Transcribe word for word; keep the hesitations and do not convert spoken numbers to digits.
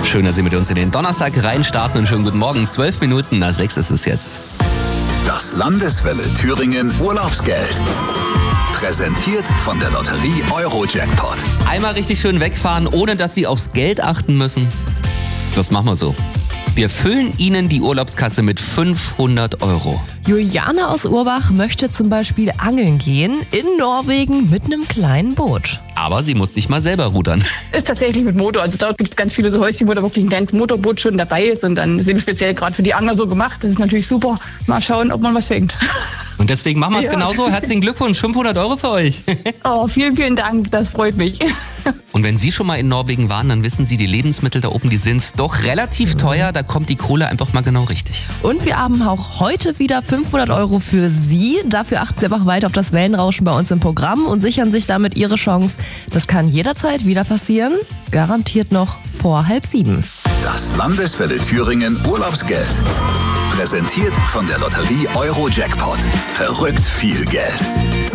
Schön, dass Sie mit uns in den Donnerstag reinstarten und schönen guten Morgen. Zwölf Minuten nach sechs ist es jetzt. Das Landeswelle Thüringen Urlaubsgeld. Präsentiert von der Lotterie Euro-Jackpot. Einmal richtig schön wegfahren, ohne dass Sie aufs Geld achten müssen. Das machen wir so. Wir füllen Ihnen die Urlaubskasse mit fünfhundert Euro. Juliane aus Urbach möchte zum Beispiel angeln gehen in Norwegen mit einem kleinen Boot. Aber sie muss nicht mal selber rudern. Ist tatsächlich mit Motor. Also dort gibt es ganz viele so Häuschen, wo da wirklich ein kleines Motorboot schon dabei ist. Und dann ist eben speziell gerade für die Angler so gemacht. Das ist natürlich super. Mal schauen, ob man was fängt. Und deswegen machen wir es Ja. genauso. Herzlichen Glückwunsch, fünfhundert Euro für euch. Oh, vielen, vielen Dank. Das freut mich. Und wenn Sie schon mal in Norwegen waren, dann wissen Sie, die Lebensmittel da oben, die sind doch relativ teuer. Da kommt die Kohle einfach mal genau richtig. Und wir haben auch heute wieder fünfhundert Euro für Sie. Dafür achten Sie einfach weiter auf das Wellenrauschen bei uns im Programm und sichern sich damit Ihre Chance. Das kann jederzeit wieder passieren. Garantiert noch vor halb sieben. Das Landeswelle Thüringen Urlaubsgeld. Präsentiert von der Lotterie Euro-Jackpot. Verrückt viel Geld.